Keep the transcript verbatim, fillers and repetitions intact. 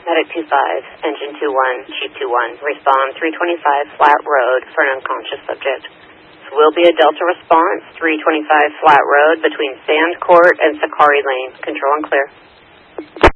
Medic two five, Engine two one, Chief two one, respond three twenty-five Flat Road for an unconscious subject. This will be a Delta response, three twenty-five Flat Road between Sand Court and Sakari Lane. Control and clear.